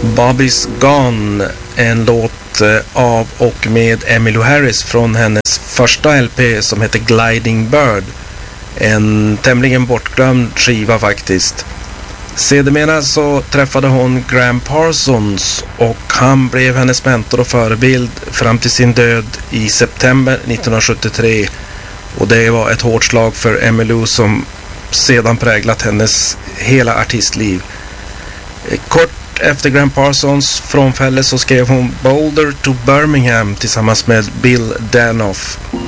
Bobby's Gone, en låt av och med Emmylou Harris från hennes första LP som heter Gliding Bird. En tämligen bortglömd skiva faktiskt. Sedermera så träffade hon Graham Parsons och han blev hennes mentor och förebild fram till sin död i september 1973. Och det var ett hårt slag för Emmylou som sedan präglat hennes hela artistliv. Kort efter Graham Parsons frånfälle så skrev hon Boulder to Birmingham tillsammans med Bill Danoff.